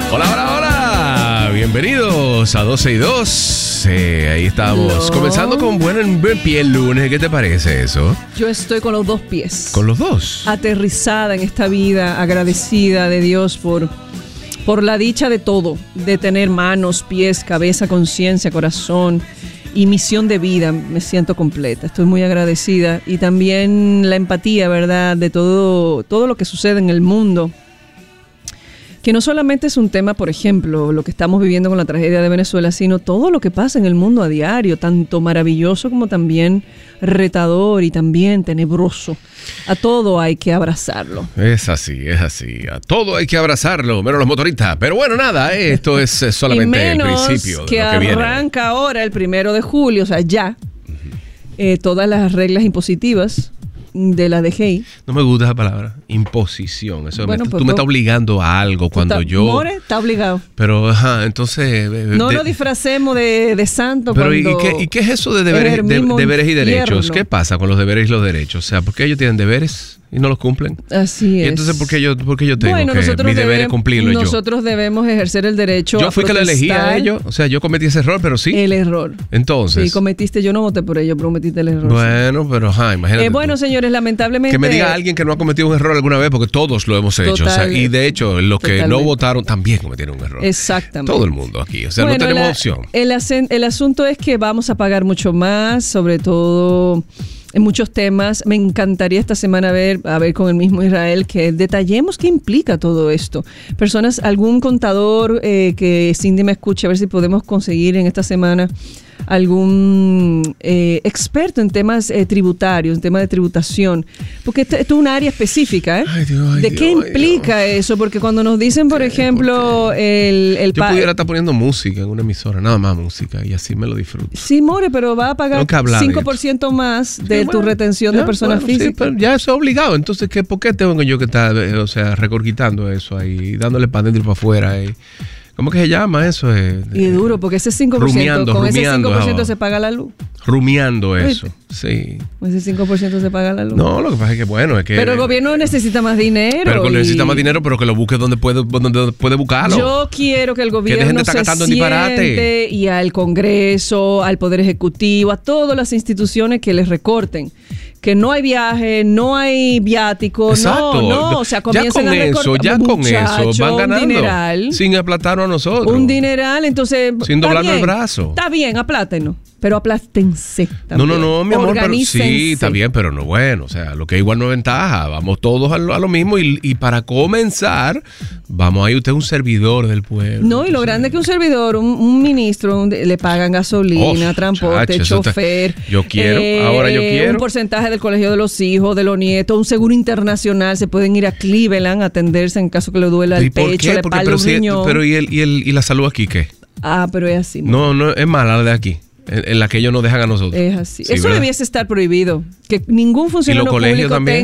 Hola, hola, hola. Bienvenidos a 12 y 2. Ahí estamos. Comenzando con buen pie el lunes. ¿Qué te parece eso? Yo estoy con los dos pies. ¿Con los dos? Aterrizada en esta vida, agradecida de Dios por la dicha de todo. De tener manos, pies, cabeza, conciencia, corazón y misión de vida. Me siento completa. Estoy muy agradecida. Y también la empatía, ¿verdad? De todo lo que sucede en el mundo. Que no solamente es un tema, por ejemplo, lo que estamos viviendo con la tragedia de Venezuela, sino todo lo que pasa en el mundo a diario, tanto maravilloso como también retador y también tenebroso. A todo hay que abrazarlo. Es así. A todo hay que abrazarlo, menos los motoristas. Pero bueno, nada, esto es solamente el principio de lo que viene. Arranca ahora el 1 de julio, o sea, ya, todas las reglas impositivas de la DGI. No me gusta esa palabra, imposición. Eso bueno, tú me estás obligando a algo cuando yo... More está obligado. Pero, entonces... No nos disfracemos de santo. Pero cuando ¿y qué es eso de deberes y derechos? ¿Qué pasa con los deberes y los derechos? O sea, ¿por qué ellos tienen deberes y no los cumplen? Así es. Y entonces, ¿por qué yo tengo que mis deberes cumplirlos yo? Nosotros debemos ejercer el derecho Yo fui que le elegí a ellos. O sea, yo cometí ese error, pero sí. El error. Entonces. Sí, cometiste. Yo no voté por ello, pero cometiste el error. Bueno, sí. Pero imagínate. Bueno, señores, lamentablemente. Que me diga alguien que no ha cometido un error alguna vez, porque todos lo hemos hecho. O sea, y de hecho, los que no votaron también cometieron un error. Exactamente. Todo el mundo aquí. O sea, no tenemos opción. El asunto es que vamos a pagar mucho más, sobre todo en muchos temas. Me encantaría esta semana ver con el mismo Israel que detallemos qué implica todo esto. Personas, algún contador que Cindy me escuche, a ver si podemos conseguir en esta semana algún experto en temas tributarios, en temas de tributación, porque esto es un área específica, ¿de qué implica eso? Porque cuando nos dicen, por ejemplo, yo pudiera estar poniendo música en una emisora, nada más música, y así me lo disfruto. Sí, more, pero va a pagar 5% más de tu retención de personas físicas. Sí, pero ya eso es obligado. Entonces, ¿por qué tengo yo que estar, recorquitando eso ahí, dándole para adentro y para afuera? ¿Cómo que se llama eso? Y duro, porque ese 5%, con ese 5% se paga la luz. Rumiando eso, sí. Con ese 5% se paga la luz. No, lo que pasa es que, bueno, es que... Pero el gobierno necesita más dinero. Necesita más dinero, pero que lo busque donde puede buscarlo. Yo quiero que el gobierno se siente y al Congreso, al Poder Ejecutivo, a todas las instituciones que les recorten. Que no hay viaje, no hay viático, no, o sea, comiencen a recortar. Ya con eso van ganando. Un dineral. Sin aplatarnos a nosotros. Un dineral, entonces... Sin doblarnos el brazo. Está bien, aplátenos, pero aplástense también. No, mi amor, pero sí, está bien, pero no bueno. O sea, lo que igual no es ventaja. Vamos todos a lo mismo y para comenzar, vamos ahí, usted es un servidor del pueblo. No, y lo grande es que un servidor, un ministro, le pagan gasolina, transporte, chofer. Yo quiero, ahora yo quiero. Un porcentaje del colegio de los hijos, de los nietos, un seguro internacional, se pueden ir a Cleveland a atenderse en caso que le duela el pecho, le palme un riñón. Pero ¿y la salud aquí qué? Pero es así. No, es mala la de aquí. En la que ellos nos dejan a nosotros. Es así. Sí, eso ¿verdad? debiese estar prohibido. Que ningún funcionario público tenga